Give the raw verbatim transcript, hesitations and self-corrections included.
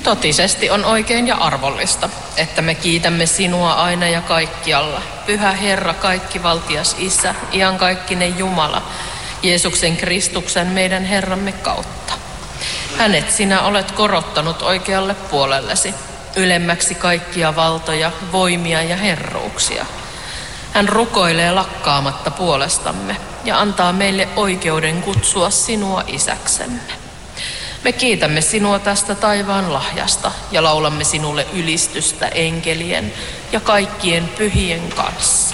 Totisesti on oikein ja arvollista, että me kiitämme sinua aina ja kaikkialla. Pyhä Herra, kaikkivaltias Isä, iankaikkinen Jumala, Jeesuksen Kristuksen meidän Herramme kautta. Hänet sinä olet korottanut oikealle puolellesi, ylemmäksi kaikkia valtoja, voimia ja herruuksia. Hän rukoilee lakkaamatta puolestamme ja antaa meille oikeuden kutsua sinua isäksemme. Me kiitämme sinua tästä taivaan lahjasta ja laulamme sinulle ylistystä enkelien ja kaikkien pyhien kanssa.